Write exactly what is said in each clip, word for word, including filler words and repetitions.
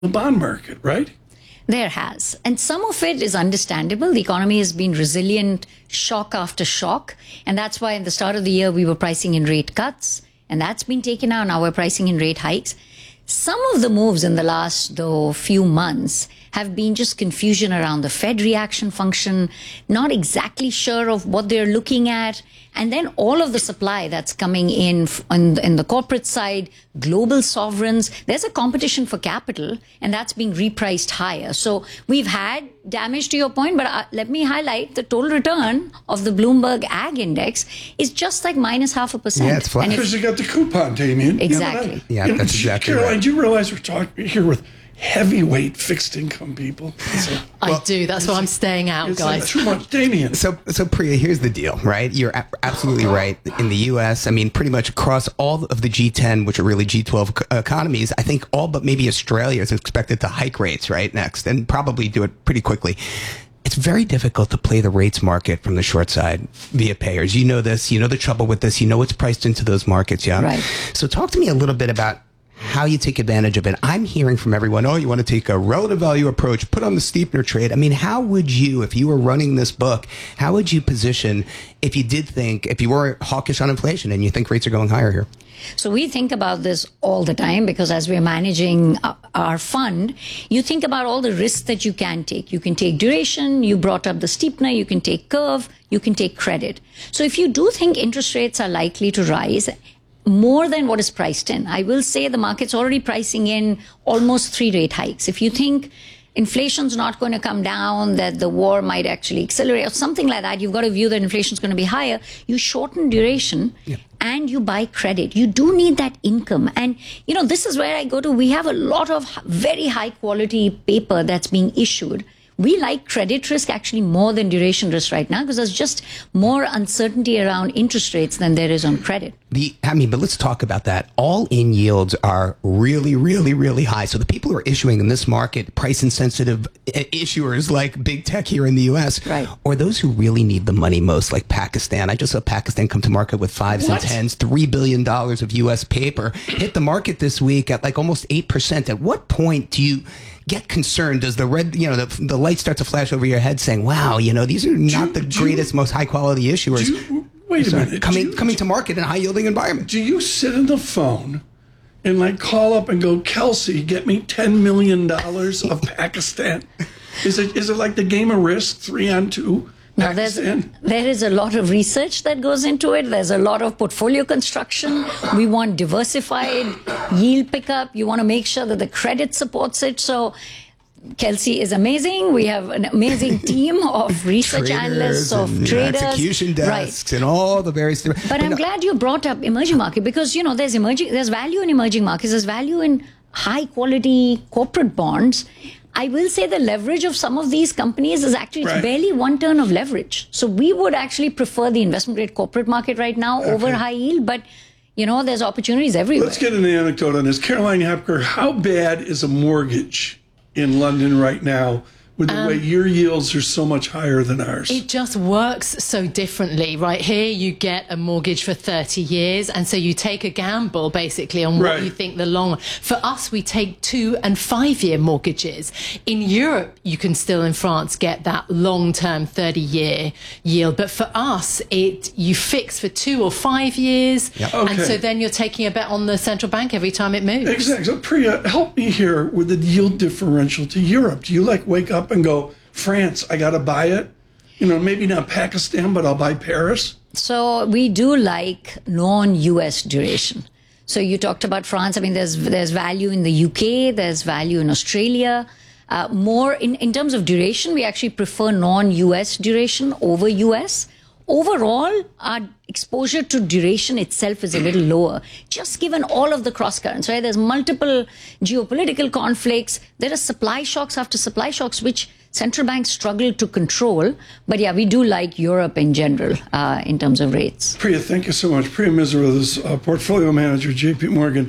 the bond market, right? There has. And some of it is understandable. The economy has been resilient shock after shock. And that's why in the start of the year, we were pricing in rate cuts. And that's been taken out. Now we're pricing in rate hikes. Some of the moves in the last, though, few months have been just confusion around the Fed reaction function, not exactly sure of what they're looking at. And then all of the supply that's coming in on the, in the corporate side, global sovereigns, there's a competition for capital, and that's being repriced higher. So we've had damage, to your point, but uh, let me highlight the total return of the Bloomberg Ag Index is just like minus half a percent. Yeah, it's flat. Because you got the coupon, Damien. Exactly. Yeah, you know, that's exactly Caroline, right. do you realize we're talking here with heavyweight fixed income people? So, I well, do. That's why I'm staying out, it's guys. like too much, Damien. So, so Priya, here's the deal, right? You're a- absolutely right. In the U S, I mean, pretty much across all of the G ten, which are really G twelve co- economies, I think all but maybe Australia is expected to hike rates right next, and probably do it pretty quickly. It's very difficult to play the rates market from the short side via payers. You know this. You know the trouble with this. You know what's priced into those markets, yeah? Right. So talk to me a little bit about how you take advantage of it. I'm hearing from everyone, oh, you want to take a relative value approach, put on the steepener trade. I mean, how would you, if you were running this book, how would you position if you did think, if you were hawkish on inflation and you think rates are going higher here? So we think about this all the time because as we're managing our fund, you think about all the risks that you can take. You can take duration, you brought up the steepener, you can take curve, you can take credit. So if you do think interest rates are likely to rise more than what is priced in, I will say the market's already pricing in almost three rate hikes. If you think inflation's not going to come down, that the war might actually accelerate or something like that, you've got a view that inflation's going to be higher, you shorten duration yeah. and you buy credit. You do need that income. And, you know, this is where I go to, we have a lot of very high quality paper that's being issued. We like credit risk actually more than duration risk right now because there's just more uncertainty around interest rates than there is on credit. The, I mean, but let's talk about that. All-in yields are really, really, really high. So the people who are issuing in this market, price-insensitive issuers like big tech here in the U S, right. or those who really need the money most, like Pakistan. I just saw Pakistan come to market with fives what? and tens, three billion dollars of U S paper, hit the market this week at like almost eight percent. At what point do you get concerned? Does the red, you know, the, the light start to flash over your head saying, wow, you know, these are not do, the greatest, you, most high quality issuers. You, wait a Sorry, minute. Coming, you, coming to market in a high yielding environment. Do you sit on the phone and like call up and go, Kelsey, get me ten million dollars of Pakistan? Is it is it like the game of Risk, three on two? Now, there's, there is a lot of research that goes into it. There's a lot of portfolio construction. We want diversified yield pickup. You want to make sure that the credit supports it. So Kelsey is amazing. We have an amazing team of research traders analysts, of and, traders. execution desks, right. and all the various... But, but I'm no. glad you brought up emerging market because, you know, there's emerging, there's value in emerging markets. There's value in high quality corporate bonds. I will say the leverage of some of these companies is actually right. it's barely one turn of leverage. So we would actually prefer the investment grade corporate market right now okay. over high yield. But, you know, there's opportunities everywhere. Let's get an anecdote on this. Caroline Hepker, how bad is a mortgage in London right now with the um, way your yields are so much higher than ours? It just works so differently. Right here, you get a mortgage for thirty years. And so you take a gamble, basically, on what right. you think the long... For us, we take two and five-year mortgages. In Europe, you can still, in France, get that long-term thirty-year yield. But for us, it you fix for two or five years. Yep. Okay. And so then you're taking a bet on the central bank every time it moves. Exactly. So, Priya, help me here with the yield differential to Europe. Do you, like, wake up and go, France, I got to buy it? You know, maybe not Pakistan, but I'll buy Paris? So we do like non-U S duration. So you talked about France. I mean, there's there's value in the U K. There's value in Australia. Uh, more in, in terms of duration, we actually prefer non-U S duration over U S. Overall, our exposure to duration itself is a little lower, just given all of the cross currents, right? There's multiple geopolitical conflicts. There are supply shocks after supply shocks, which central banks struggle to control. But yeah, we do like Europe in general uh, in terms of rates. Priya, thank you so much. Priya Misra is uh, portfolio manager, J P Morgan.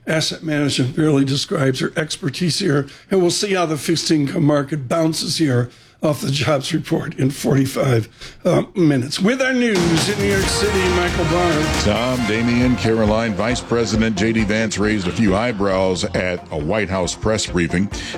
Asset Management barely describes her expertise here. And we'll see how the fixed income market bounces here off the jobs report in forty-five uh, minutes. With our news in New York City, Michael Barr. Tom, Damian, Caroline, Vice President J D Vance raised a few eyebrows at a White House press briefing.